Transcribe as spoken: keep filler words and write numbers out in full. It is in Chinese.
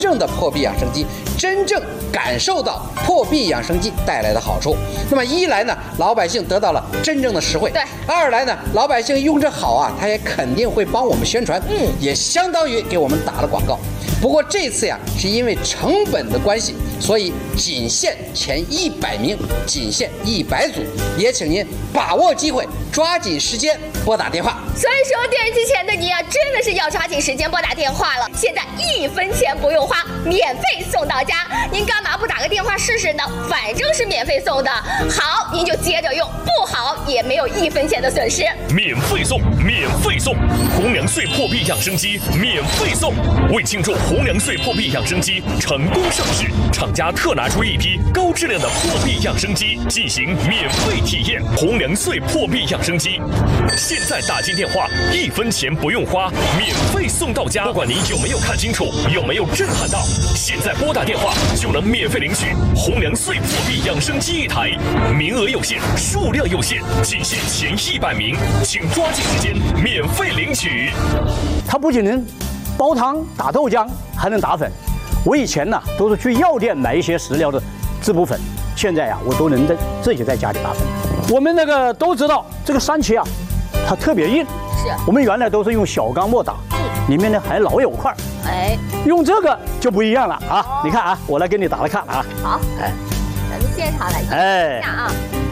正的破壁养生机，真正感受到破壁养生机带来的好处。那么一来呢，老百姓得到了真正的实惠； 对， 二来呢，老百姓用着好啊，他也肯定会帮我们宣传，嗯，也相当于给我们打了广告。不过这次呀，是因为成本的关系，所以仅限前一百名，仅限一百组，也请您把握机会，抓紧时间拨打电话。 所以说，电视机前的你啊，真的是要抓紧时间拨打电话了。现在一分钱不用花，免费送到家，您干嘛不打个电话试试呢？反正是免费送的，好您就接着用，不好也没有一分钱的损失。 免费送，免费送，红娘穗破壁养生机免费送。为庆祝红娘穗破壁养生机成功上市，厂家特拿出一批高质量的破壁养生机进行免费体验。红娘穗破壁养生机，现在打进电话，一分钱不用花，免费送到家。不管你有没有看清楚，有没有震撼到，现在拨打电话就能免费领取红娘穗破壁养生机一台，名额有限，数量有限，仅限前一百名，请抓紧时间免费领取。 它不仅能煲汤、打豆浆，还能打粉。我以前呢都是去药店买一些食疗的滋补粉，现在呀我都能在自己在家里打粉。我们那个都知道这个山茄啊，它特别硬， 是我们原来都是用小钢末打，里面呢还老有块， 哎， 用这个就不一样了啊！哦、你看啊，我来给你打来看啊。 好，哎，咱们现场来看一下啊。哎